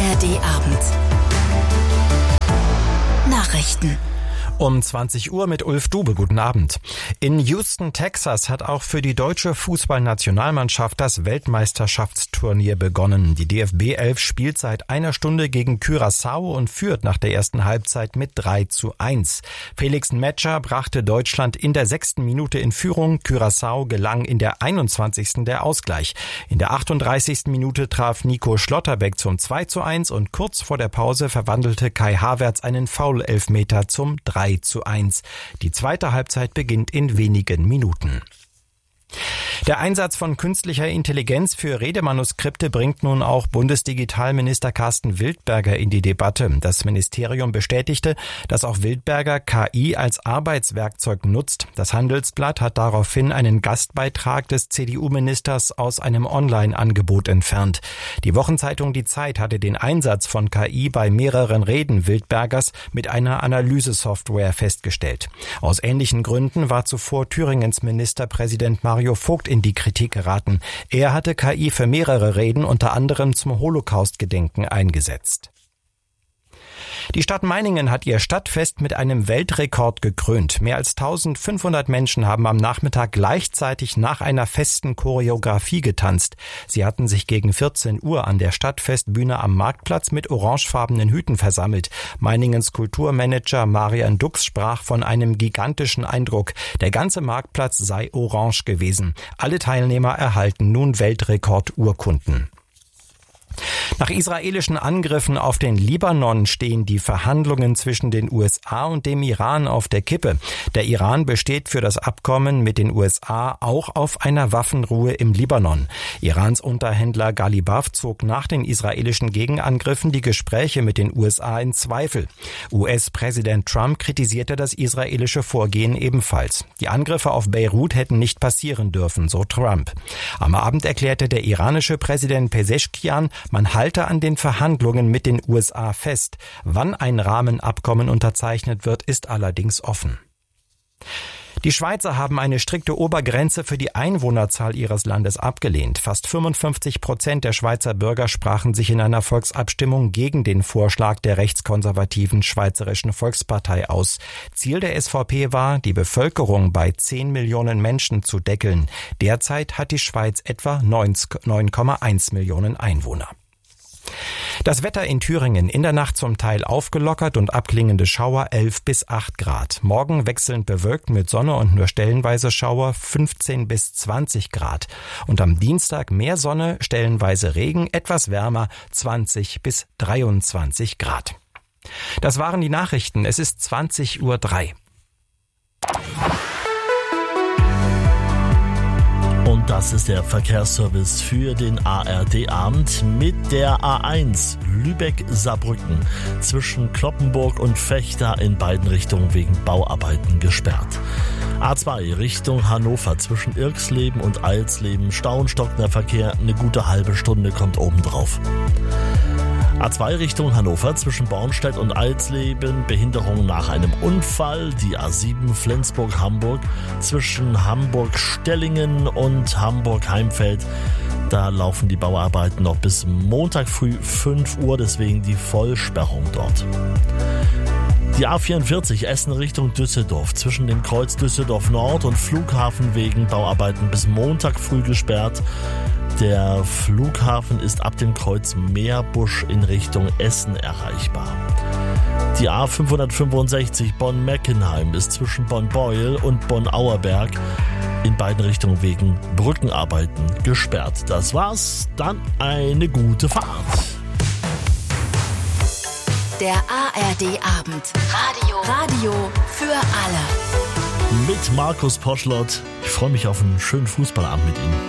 ARD-Abend. Nachrichten. Um 20 Uhr mit Ulf Dube. Guten Abend. In Houston, Texas hat auch für die deutsche Fußballnationalmannschaft das Weltmeisterschaftsturnier begonnen. Die DFB 11 spielt seit einer Stunde gegen Curaçao und führt nach der ersten Halbzeit mit 3:1. Felix Metscher brachte Deutschland in der 6. Minute in Führung. Curaçao gelang in der 21. der Ausgleich. In der 38. Minute traf Nico Schlotterbeck zum 2:1 und kurz vor der Pause verwandelte Kai Havertz einen Foul-Elfmeter zum 3:1. Die zweite Halbzeit beginnt in wenigen Minuten. Der Einsatz von künstlicher Intelligenz für Redemanuskripte bringt nun auch Bundesdigitalminister Carsten Wildberger in die Debatte. Das Ministerium bestätigte, dass auch Wildberger KI als Arbeitswerkzeug nutzt. Das Handelsblatt hat daraufhin einen Gastbeitrag des CDU-Ministers aus einem Online-Angebot entfernt. Die Wochenzeitung Die Zeit hatte den Einsatz von KI bei mehreren Reden Wildbergers mit einer Analysesoftware festgestellt. Aus ähnlichen Gründen war zuvor Thüringens Ministerpräsident Mario Vogt in die Kritik geraten. Er hatte KI für mehrere Reden unter anderem zum Holocaust-Gedenken eingesetzt. Die Stadt Meiningen hat ihr Stadtfest mit einem Weltrekord gekrönt. Mehr als 1500 Menschen haben am Nachmittag gleichzeitig nach einer festen Choreografie getanzt. Sie hatten sich gegen 14 Uhr an der Stadtfestbühne am Marktplatz mit orangefarbenen Hüten versammelt. Meiningens Kulturmanager Marian Dux sprach von einem gigantischen Eindruck. Der ganze Marktplatz sei orange gewesen. Alle Teilnehmer erhalten nun Weltrekordurkunden. Nach israelischen Angriffen auf den Libanon stehen die Verhandlungen zwischen den USA und dem Iran auf der Kippe. Der Iran besteht für das Abkommen mit den USA auch auf einer Waffenruhe im Libanon. Irans Unterhändler Galibaf zog nach den israelischen Gegenangriffen die Gespräche mit den USA in Zweifel. US-Präsident Trump kritisierte das israelische Vorgehen ebenfalls. Die Angriffe auf Beirut hätten nicht passieren dürfen, so Trump. Am Abend erklärte der iranische Präsident Pezeshkian, man halte an den Verhandlungen mit den USA fest. Wann ein Rahmenabkommen unterzeichnet wird, ist allerdings offen. Die Schweizer haben eine strikte Obergrenze für die Einwohnerzahl ihres Landes abgelehnt. Fast 55% der Schweizer Bürger sprachen sich in einer Volksabstimmung gegen den Vorschlag der rechtskonservativen Schweizerischen Volkspartei aus. Ziel der SVP war, die Bevölkerung bei 10 Millionen Menschen zu deckeln. Derzeit hat die Schweiz etwa 9,1 Millionen Einwohner. Das Wetter in Thüringen in der Nacht zum Teil aufgelockert und abklingende Schauer 11 bis 8 Grad. Morgen wechselnd bewölkt mit Sonne und nur stellenweise Schauer 15 bis 20 Grad. Und am Dienstag mehr Sonne, stellenweise Regen, etwas wärmer 20 bis 23 Grad. Das waren die Nachrichten. Es ist 20:03 Uhr. Und das ist der Verkehrsservice für den ARD-Abend mit der A1 Lübeck-Saarbrücken zwischen Cloppenburg und Vechta in beiden Richtungen wegen Bauarbeiten gesperrt. A2 Richtung Hannover zwischen Irxleben und Eilsleben, Stau und stockender Verkehr, eine gute halbe Stunde kommt obendrauf. A2 Richtung Hannover zwischen Bornstedt und Eilsleben, Behinderung nach einem Unfall. Die A7 Flensburg-Hamburg zwischen Hamburg-Stellingen und Hamburg-Heimfeld. Da laufen die Bauarbeiten noch bis Montag früh 5 Uhr, deswegen die Vollsperrung dort. Die A44 Essen Richtung Düsseldorf zwischen dem Kreuz Düsseldorf Nord und Flughafen wegen Bauarbeiten bis Montag früh gesperrt. Der Flughafen ist ab dem Kreuz Meerbusch in Richtung Essen erreichbar. Die A565 Bonn-Meckenheim ist zwischen Bonn-Beuel und Bonn-Auerberg in beiden Richtungen wegen Brückenarbeiten gesperrt. Das war's, dann eine gute Fahrt. Der ARD-Abend. Radio für alle. Mit Markus Poschlott. Ich freue mich auf einen schönen Fußballabend mit Ihnen.